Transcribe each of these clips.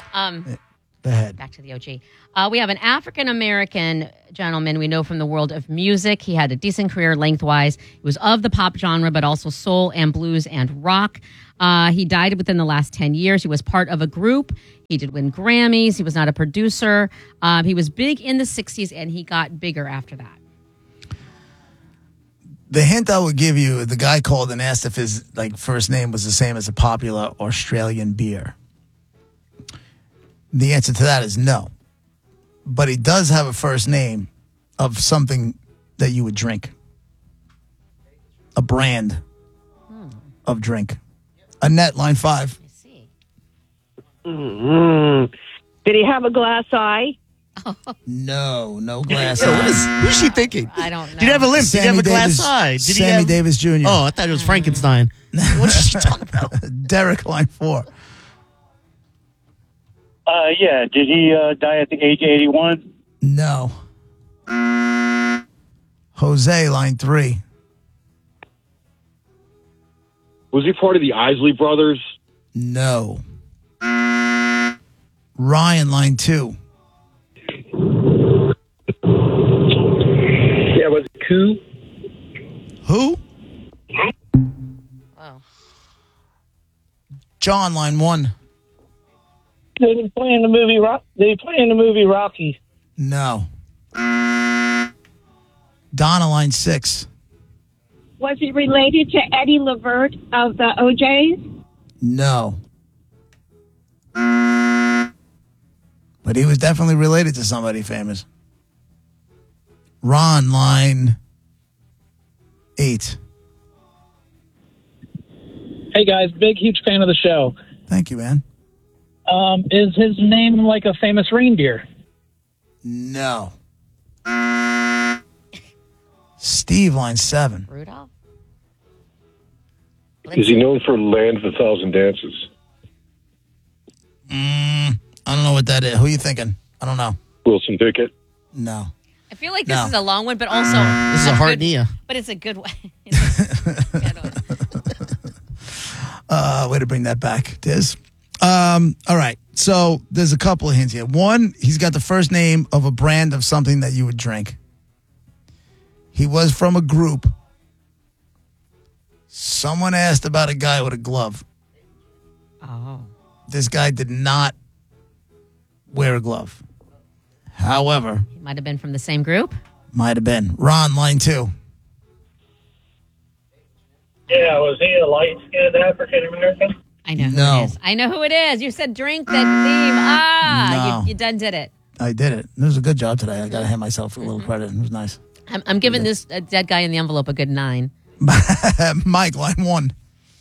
Go ahead. Back to the OG. We have an African-American gentleman we know from the world of music. He had a decent career lengthwise. He was of the pop genre, but also soul and blues and rock. He died within the last 10 years. He was part of a group. He did win Grammys. He was not a producer. He was big in the 60s, and he got bigger after that. The hint I would give you, the guy called and asked if his first name was the same as a popular Australian beer. The answer to that is no. But he does have a first name of something that you would drink. A brand of drink. Annette, line 5. I see. Did he have a glass eye? No glass eye. Who's she thinking? I don't know. Did he have a limp? Did he have a glass eye? Did Sammy he have... Davis Jr. Oh, I thought it was Frankenstein. What is she talking about? Derek, line 4. Yeah. Did he die at the age of 81? No. Jose, line 3. Was he part of the Isley Brothers? No. Ryan, line 2. Yeah, was it Coup? Who? Wow. John, line 1. Did he play in the movie Rocky? No. Donna, line 6. Was he related to Eddie Levert of the OJs? No. But he was definitely related to somebody famous. Ron, line 8. Hey guys, big huge fan of the show. Thank you, man. Is his name like a famous reindeer? No. Steve, line 7. Rudolph? Is he known for Land of a Thousand Dances? I don't know what that is. Who are you thinking? I don't know. Wilson Pickett? No. I feel like this is a long one, but also This is a hard Nia. But it's a good one. Way to bring that back, Diz. All right. So there's a couple of hints here. One, he's got the first name of a brand of something that you would drink. He was from a group. Someone asked about a guy with a glove. Oh. This guy did not wear a glove. However, He might have been from the same group. might have been. Ron, line 2. Yeah, was he a light-skinned African-American? I know who No. it is. I know who it is. You said drink that name. No. You done did it. I did it. It was a good job today. I got to hand myself a little credit. It was nice. I'm giving this dead guy in the envelope a good 9. Mike, line 1.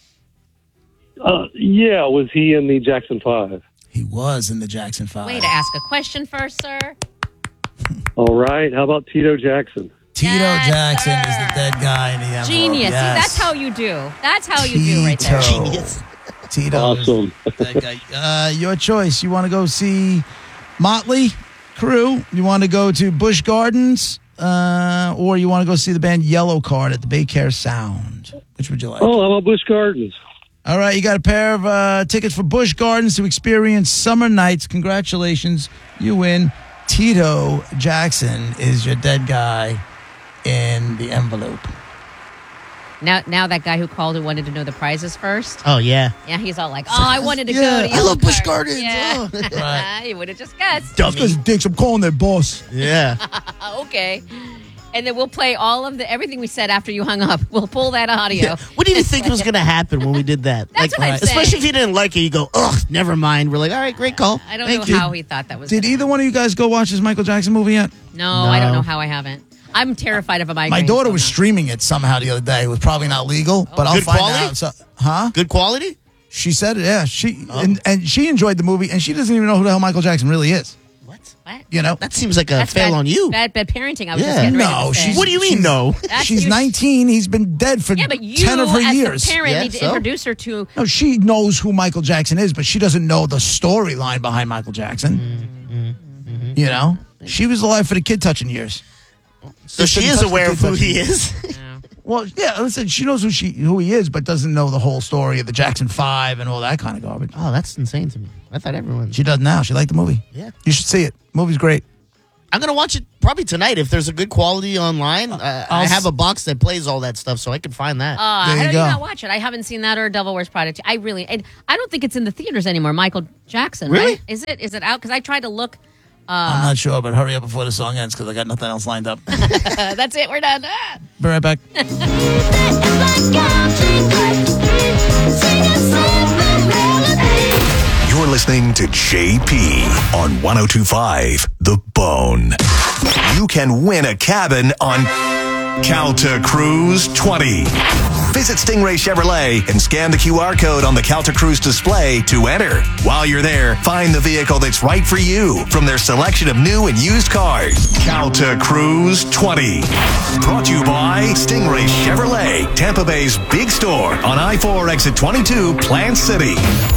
Yeah, was he in the Jackson 5? He was in the Jackson 5. Way to ask a question first, sir. All right. How about Tito Jackson? Tito Yes, Jackson sir. is the dead guy in the envelope. Genius. Yes. See, that's how you do. That's how you do right there. Tito. Genius. Tito. Awesome. Is the dead guy. Your choice. You want to go see Motley Crue? You want to go to Busch Gardens? Or you want to go see the band Yellow Card at the Baycare Sound? Which would you like? Oh, how about Busch Gardens? All right, you got a pair of tickets for Busch Gardens to experience summer nights. Congratulations. You win. Tito Jackson is your dead guy in the envelope. Now that guy who called who wanted to know the prizes first. Oh, yeah. Yeah, he's all like, "Oh, I wanted to go Yeah, to I Yellow love Busch Card." Gardens. Yeah, Oh. Right. you would have just guessed. Just because he thinks I'm calling their boss. Yeah. Okay, and then we'll play all of everything we said after you hung up. We'll pull that audio. What did you think was going to happen when we did that? That's what I'm saying. Especially if you didn't like it, you go, ugh, never mind. We're like, all right, great call. I don't Thank know you. how he thought that was. Did gonna either one of you guys go watch this Michael Jackson movie yet? happen. No, I don't No. know how I haven't. I'm terrified of a migraine. My daughter so was no. streaming it somehow the other day. It was probably not legal, but I'll Good find quality? out. So, huh? Good quality? She said it, yeah. And she enjoyed the movie, and she doesn't even know who the hell Michael Jackson really is. What? What? You know? That seems like a That's fail bad, on you. Bad parenting. I was Yeah. just getting ready No, to say. she's- What do you mean, She's- no? That's She's your- 19. He's been dead for Yeah, but you 10 of her as years. the parent Yeah, need to so? introduce her to. No, she knows who Michael Jackson is, but she doesn't know the storyline behind Michael Jackson. You know? She was alive for the kid touching years. So she shouldn't is touch the aware kid of who touching he years. is. Well, yeah, listen, she knows who he is, but doesn't know the whole story of the Jackson 5 and all that kind of garbage. Oh, that's insane to me. I thought everyone... She does now. She liked the movie. Yeah. You should see it. Movie's great. I'm going to watch it probably tonight if there's a good quality online. I have a box that plays all that stuff, so I can find that. How did you not watch it? I haven't seen that or Devil Wears Prada. I don't think it's in the theaters anymore. Michael Jackson, really? Right? Is it out? Because I tried to look. I'm not sure, but hurry up before the song ends because I got nothing else lined up. That's it. We're done. Be right back. You're listening to JP on 102.5 The Bone. You can win a cabin on Calta Cruise 20. Visit Stingray Chevrolet and scan the QR code on the Calta Cruise display to enter. While you're there, find the vehicle that's right for you from their selection of new and used cars. Calta Cruise 20. Brought to you by Stingray Chevrolet, Tampa Bay's big store on I-4 exit 22, Plant City.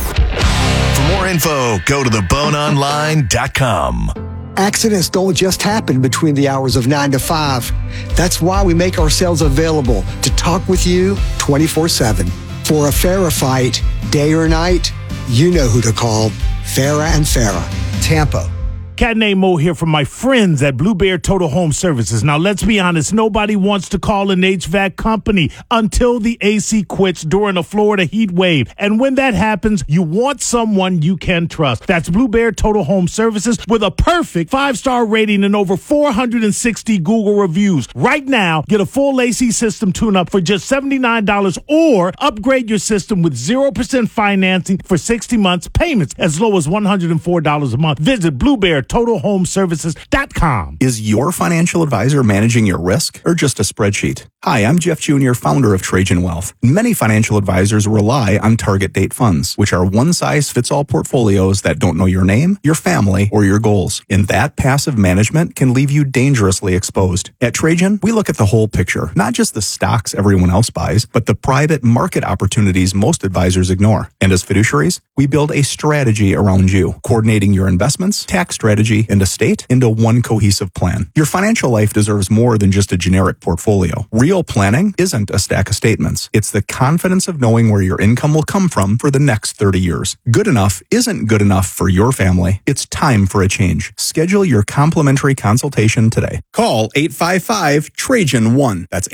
For more info, go to theboneonline.com. Accidents don't just happen between the hours of 9 to 5. That's why we make ourselves available to talk with you 24/7. For a Farah fight, day or night, you know who to call. Farah and Farah, Tampa. Cat named Mo here from my friends at Blue Bear Total Home Services. Now, let's be honest. Nobody wants to call an HVAC company until the AC quits during a Florida heat wave. And when that happens, you want someone you can trust. That's Blue Bear Total Home Services with a perfect 5-star rating and over 460 Google reviews. Right now, get a full AC system tune-up for just $79 or upgrade your system with 0% financing for 60 months, payments as low as $104 a month. Visit Blue Bear TotalHomeservices.com. Is your financial advisor managing your risk or just a spreadsheet? Hi, I'm Jeff Jr., founder of Trajan Wealth. Many financial advisors rely on target date funds, which are one-size-fits-all portfolios that don't know your name, your family, or your goals. And that passive management can leave you dangerously exposed. At Trajan, we look at the whole picture, not just the stocks everyone else buys, but the private market opportunities most advisors ignore. And as fiduciaries, we build a strategy around you, coordinating your investments, tax strategy, and estate into one cohesive plan. Your financial life deserves more than just a generic portfolio. Real planning isn't a stack of statements. It's the confidence of knowing where your income will come from for the next 30 years. Good enough isn't good enough for your family. It's time for a change. Schedule your complimentary consultation today. Call 855-TRAJAN-1. That's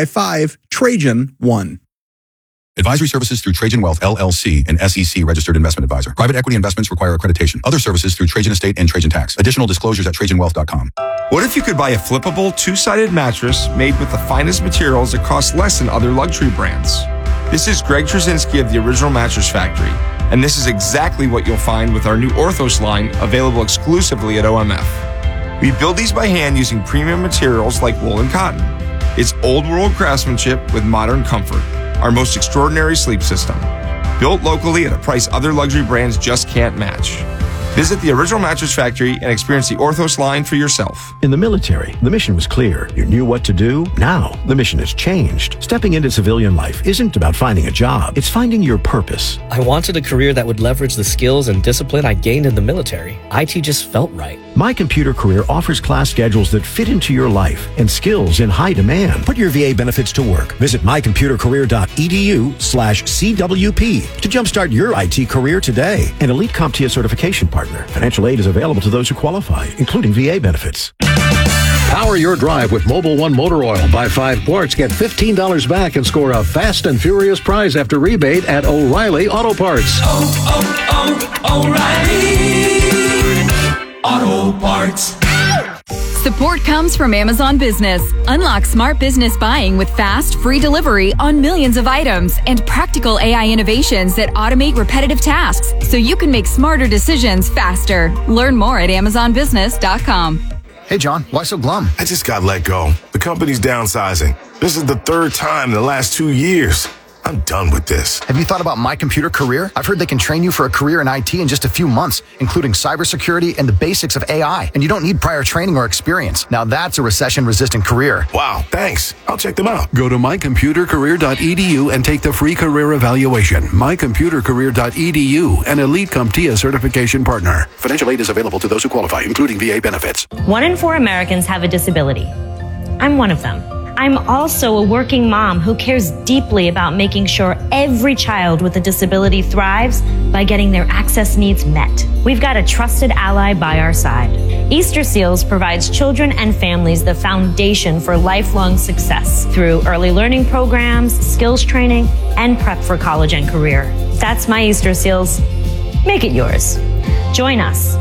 855-TRAJAN-1. Advisory services through Trajan Wealth, LLC, an SEC registered investment advisor. Private equity investments require accreditation. Other services through Trajan Estate and Trajan Tax. Additional disclosures at TrajanWealth.com. What if you could buy a flippable, two-sided mattress made with the finest materials that cost less than other luxury brands? This is Greg Trzynski of the Original Mattress Factory, and this is exactly what you'll find with our new Orthos line, available exclusively at OMF. We build these by hand using premium materials like wool and cotton. It's old-world craftsmanship with modern comfort. Our most extraordinary sleep system. Built locally at a price other luxury brands just can't match. Visit the Original Mattress Factory and experience the Orthos line for yourself. In the military, the mission was clear. You knew what to do. Now, the mission has changed. Stepping into civilian life isn't about finding a job. It's finding your purpose. I wanted a career that would leverage the skills and discipline I gained in the military. IT just felt right. My Computer Career offers class schedules that fit into your life and skills in high demand. Put your VA benefits to work. Visit mycomputercareer.edu/CWP to jumpstart your IT career today. An Elite CompTIA certification partner. Financial aid is available to those who qualify, including VA benefits. Power your drive with Mobil 1 motor oil. Buy 5 quarts, get $15 back, and score a fast and furious prize after rebate at O'Reilly Auto Parts. O'Reilly Auto Parts. Support comes from Amazon Business. Unlock smart business buying with fast, free delivery on millions of items and practical AI innovations that automate repetitive tasks so you can make smarter decisions faster. Learn more at AmazonBusiness.com. Hey, John, why so glum? I just got let go. The company's downsizing. This is the 3rd time in the last 2 years. I'm done with this. Have you thought about My Computer Career? I've heard they can train you for a career in IT in just a few months, including cybersecurity and the basics of AI. And you don't need prior training or experience. Now that's a recession-resistant career. Wow, thanks. I'll check them out. Go to mycomputercareer.edu and take the free career evaluation. mycomputercareer.edu, an Elite CompTIA certification partner. Financial aid is available to those who qualify, including VA benefits. 1 in 4 Americans have a disability. I'm one of them. I'm also a working mom who cares deeply about making sure every child with a disability thrives by getting their access needs met. We've got a trusted ally by our side. Easter Seals provides children and families the foundation for lifelong success through early learning programs, skills training, and prep for college and career. That's my Easter Seals. Make it yours. Join us